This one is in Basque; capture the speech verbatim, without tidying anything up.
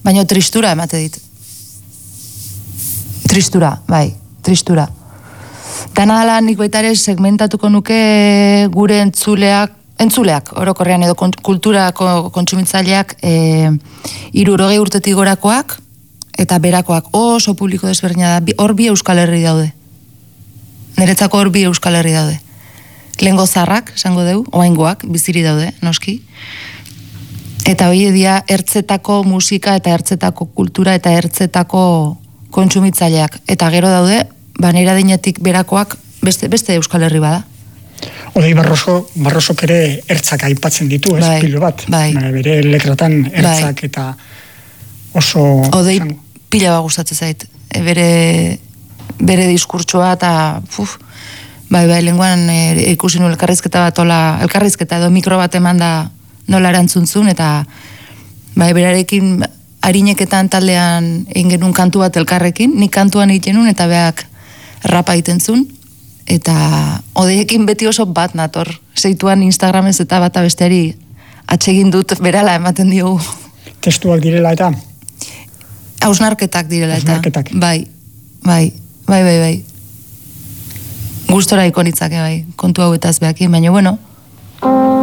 Baina tristura emate dit. Tristura, bai, tristura. Dana dela nik baita ere segmentatuko nuke gure entzuleak, entzuleak, orokorrean edo kulturako kontsumitzaileak e, hirurogei urtetik gorakoak eta berakoak oso publiko desberdina da. Hor bi Euskal Herri daude. Niretzako hor bi Euskal Herri daude. Lehengo zarrak, esango deu, oaingoak, biziri daude, noski. Eta hori dia ertzetako musika eta ertzetako kultura eta ertzetako kontsumitzaileak. Eta gero daude, banera dinetik berakoak beste, beste Euskal Herri bada. Odei Barroso, Barrosok ere ertzak aipatzen ditu, ez bai, pilo bat. Bai. Bere letratan ertzak bai. eta oso... Odei pila bat gustatzen zait. E, bere, bere diskurtsoa eta... Uf, bai, bai, lenguan e, ikusi nu elkarrizketa bat, ola, elkarrizketa edo mikro bat eman da nola erantzuntzun, eta bai, berarekin harineketan taldean egin genuen kantu bat elkarrekin, nik kantuan egiten nun, eta beak rapa egiten zuen, eta odeiekin beti oso bat nator. Zeituan Instagramez eta bata besteari atsegin dut berala ematen diogu. Testuak direla eta? Hausnarketak direla eta. Hausnarketak. Bai, bai, bai, bai, bai. Gustora ikonitzake bai, kontu hauetaz behakin, baina bueno,